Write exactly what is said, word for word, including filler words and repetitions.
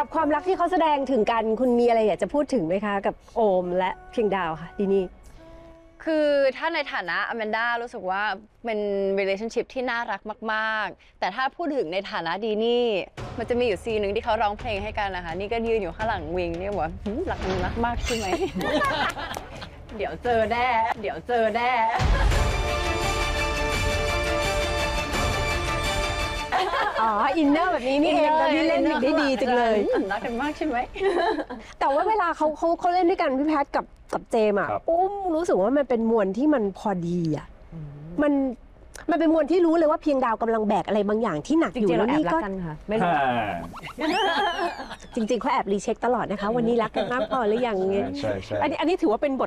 กับความรักที่เขาแสดงถึงกันคุณมีอะไรอยากจะพูดถึงไหมคะกับโอมและเพียงดาวค่ะดีนี่คือถ้าในฐานะอแมนด้ารู้สึกว่าเป็น relationship ที่น่ารักมากๆแต่ถ้าพูดถึงในฐานะดีนี่มันจะมีอยู่ซีนหนึ่งที่เขาร้องเพลงให้กันนะคะนี่ก็ยืนอยู่ข้างหลังวิงนี่บอกว่ารักมันรักมากใช่ไหม เดี๋ยวเจอแน่เดี๋ยวเจอแน่อ๋ออินเนอร์แบบนี้นี่เองตอนที่เล่นถึงได้ดีจังเลยรักกันมากใช่ไหมแต่ว่าเวลาเขาเขาเขาเล่นด้วยกันพี่แพทกับกับเจมอ่ะอุ้มรู้สึกว่ามันเป็นมวลที่มันพอดีอ่ะมันมันเป็นมวลที่รู้เลยว่าเพียงดาวกำลังแบกอะไรบางอย่างที่หนักอยู่แล้วนี่ก็ไม่รู้จริงๆเขาแอบรีเช็คตลอดนะคะวันนี้รักกันมากพอหรือยังเงี้ยใช่ใช่อันนี้อันนี้ถือว่าเป็นบท